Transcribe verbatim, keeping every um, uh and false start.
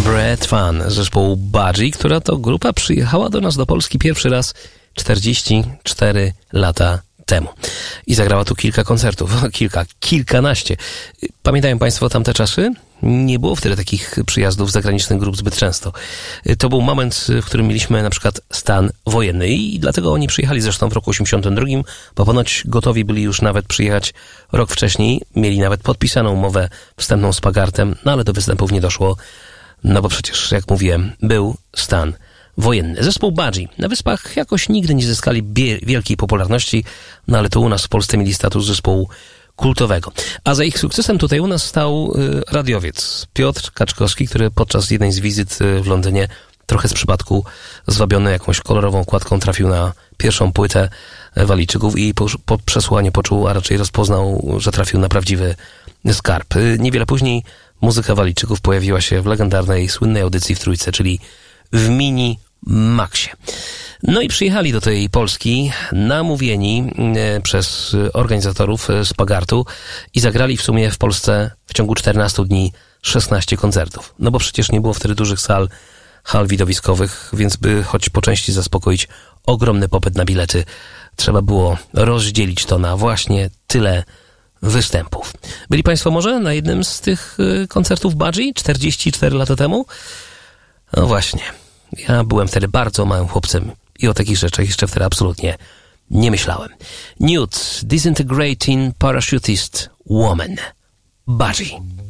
Bread Fun zespołu Budgie, która to grupa przyjechała do nas do Polski pierwszy raz czterdzieści cztery lata temu. I zagrała tu kilka koncertów, kilka, kilkanaście. Pamiętają Państwo tamte czasy? Nie było wtedy takich przyjazdów zagranicznych grup zbyt często. To był moment, w którym mieliśmy na przykład stan wojenny i dlatego oni przyjechali zresztą w roku osiemdziesiątym drugim, bo ponoć gotowi byli już nawet przyjechać rok wcześniej. Mieli nawet podpisaną umowę wstępną z Pagartem, no ale do występów nie doszło, no bo przecież, jak mówiłem, był stan wojenny. Zespół Budgie na Wyspach jakoś nigdy nie zyskali bie- wielkiej popularności, no ale to u nas w Polsce mieli status zespołu kultowego. A za ich sukcesem tutaj u nas stał y, radiowiec Piotr Kaczkowski, który podczas jednej z wizyt y, w Londynie, trochę z przypadku zwabiony jakąś kolorową okładką, trafił na pierwszą płytę Walejczyków i po, po przesłuchaniu poczuł, a raczej rozpoznał, że trafił na prawdziwy skarb. Y, niewiele później muzyka Walejczyków pojawiła się w legendarnej, słynnej audycji w Trójce, czyli w Mini Maxie. No i przyjechali do tej Polski namówieni e, przez organizatorów z Pagartu i zagrali w sumie w Polsce w ciągu czternastu dni szesnaście koncertów. No bo przecież nie było wtedy dużych sal, hal widowiskowych, więc by choć po części zaspokoić ogromny popyt na bilety, trzeba było rozdzielić to na właśnie tyle występów. Byli Państwo może na jednym z tych y, koncertów Budgie czterdzieści cztery lata temu? No właśnie. Ja byłem wtedy bardzo małym chłopcem i o takich rzeczach jeszcze wtedy absolutnie nie myślałem. Newt, Disintegrating Parachutist Woman. Budgie.